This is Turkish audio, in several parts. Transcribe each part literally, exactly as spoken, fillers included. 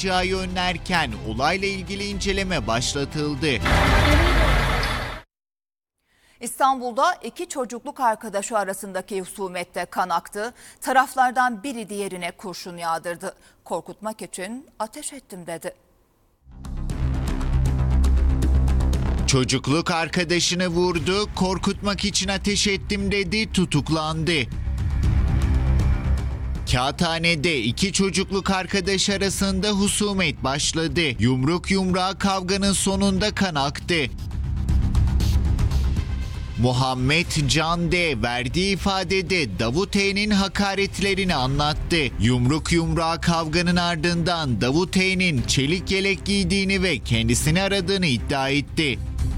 faciayı önlerken olayla ilgili inceleme başlatıldı. İstanbul'da iki çocukluk arkadaşı arasındaki husumette kan aktı. Taraflardan biri diğerine kurşun yağdırdı. Korkutmak için ateş ettim dedi. Çocukluk arkadaşını vurdu, korkutmak için ateş ettim dedi, tutuklandı. Kağıthane'de iki çocukluk arkadaş arasında husumet başladı. Yumruk yumruğa kavganın sonunda kan aktı. Muhammed Can D. verdiği ifadede Davut E'nin hakaretlerini anlattı. Yumruk yumruğa kavganın ardından Davut E'nin çelik yelek giydiğini ve kendisini aradığını iddia etti.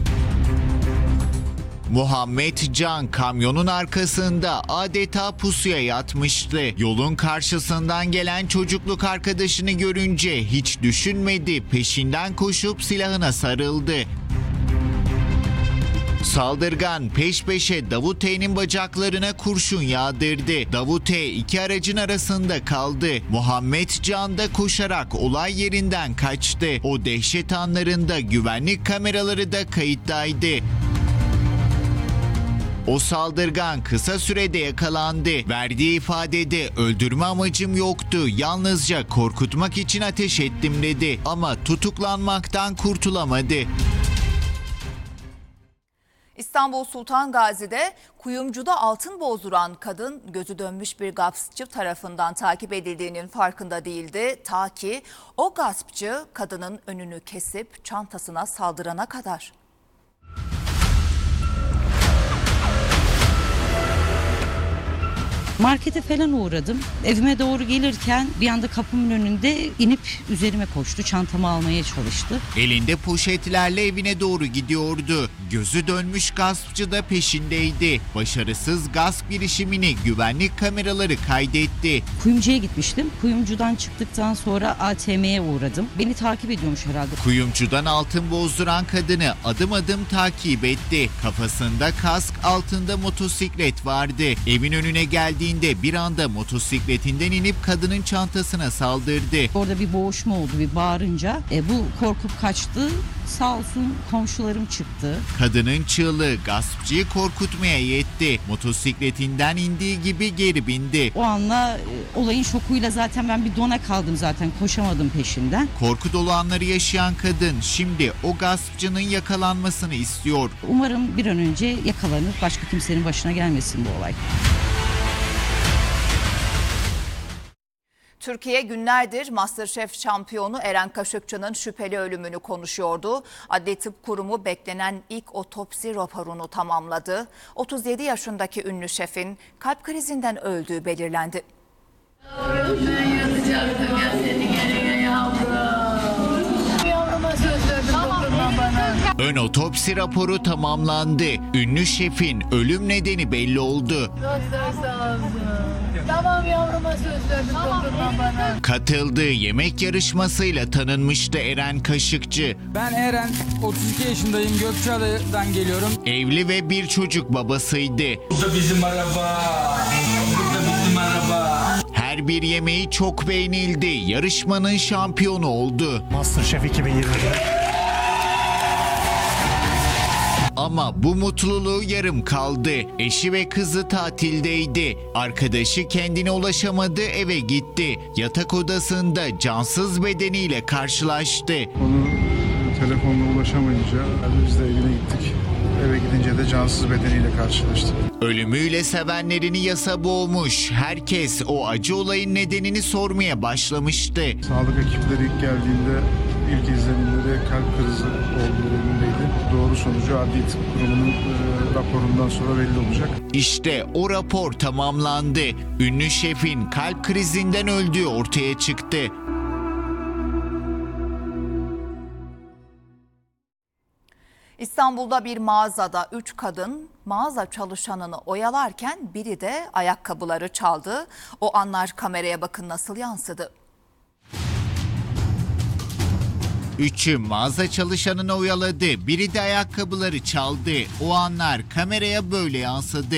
Muhammed Can kamyonun arkasında adeta pusuya yatmıştı. Yolun karşısından gelen çocukluk arkadaşını görünce hiç düşünmedi, peşinden koşup silahına sarıldı. Saldırgan peş peşe Davut E'nin bacaklarına kurşun yağdırdı. Davut E iki aracın arasında kaldı. Muhammed Can da koşarak olay yerinden kaçtı. O dehşet anlarında güvenlik kameraları da kayıttaydı. O saldırgan kısa sürede yakalandı. Verdiği ifadede öldürme amacım yoktu, yalnızca korkutmak için ateş ettim dedi. Ama tutuklanmaktan kurtulamadı. İstanbul Sultan Gazi'de kuyumcuda altın bozduran kadın gözü dönmüş bir gaspçı tarafından takip edildiğinin farkında değildi. Ta ki o gaspçı kadının önünü kesip çantasına saldırana kadar. Markete falan uğradım. Evime doğru gelirken bir anda kapımın önünde inip üzerime koştu. Çantamı almaya çalıştı. Elinde poşetlerle evine doğru gidiyordu. Gözü dönmüş gaspçı da peşindeydi. Başarısız gasp girişimini güvenlik kameraları kaydetti. Kuyumcuya gitmiştim. Kuyumcudan çıktıktan sonra A T M'ye uğradım. Beni takip ediyormuş herhalde. Kuyumcudan altın bozduran kadını adım adım takip etti. Kafasında kask, altında motosiklet vardı. Evin önüne geldi. Bir anda motosikletinden inip kadının çantasına saldırdı. Orada bir boğuşma oldu, bir bağırınca e, bu korkup kaçtı. Sağ olsun komşularım çıktı. Kadının çığlığı gaspçıyı korkutmaya yetti. Motosikletinden indiği gibi geri bindi. O anla e, olayın şokuyla zaten ben bir dona kaldım, zaten koşamadım peşinden. Korku dolu anları yaşayan kadın şimdi o gaspçının yakalanmasını istiyor. Umarım bir an önce yakalanır, başka kimsenin başına gelmesin bu olay. Türkiye günlerdir MasterChef şampiyonu Eren Kaşıkçı'nın şüpheli ölümünü konuşuyordu. Adli Tıp Kurumu beklenen ilk otopsi raporunu tamamladı. otuz yedi yaşındaki ünlü şefin kalp krizinden öldüğü belirlendi. Yavrum ben yatacaktım ya seni geriye yavrum. Yavruma söz verdim dokunma bana. Ön otopsi raporu tamamlandı. Ünlü şefin ölüm nedeni belli oldu. Doktor sağ olsun. Tamam yavruma söz verdim dokunma bana. Katıldığı yemek yarışmasıyla tanınmıştı Eren Kaşıkçı. Ben Eren, otuz iki yaşındayım, Gökçeada'dan geliyorum. Evli ve bir çocuk babasıydı. Bu da bizim araba, bu da bizim araba. Her bir yemeği çok beğenildi. Yarışmanın şampiyonu oldu. MasterChef iki bin yirmi. Ama bu mutluluğu yarım kaldı. Eşi ve kızı tatildeydi. Arkadaşı kendine ulaşamadı, eve gitti. Yatak odasında cansız bedeniyle karşılaştı. Onu telefonla ulaşamayınca biz de evine gittik. Eve gidince de cansız bedeniyle karşılaştık. Ölümüyle sevenlerini yasa boğmuş. Herkes o acı olayın nedenini sormaya başlamıştı. Sağlık ekipleri ilk geldiğinde ilk izlenimleri kalp krizi olduğu yönündeydi. Doğru sonucu Adli Tıp Kurumu'nun e, raporundan sonra belli olacak. İşte o rapor tamamlandı. Ünlü şefin kalp krizinden öldüğü ortaya çıktı. İstanbul'da bir mağazada üç kadın mağaza çalışanını oyalarken biri de ayakkabıları çaldı. O anlar kameraya bakın nasıl yansıdı. Üçü mağaza çalışanını oyaladı, biri de ayakkabıları çaldı. O anlar kameraya böyle yansıdı.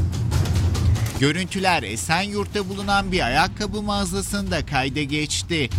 Görüntüler Esenyurt'ta bulunan bir ayakkabı mağazasında kayda geçti.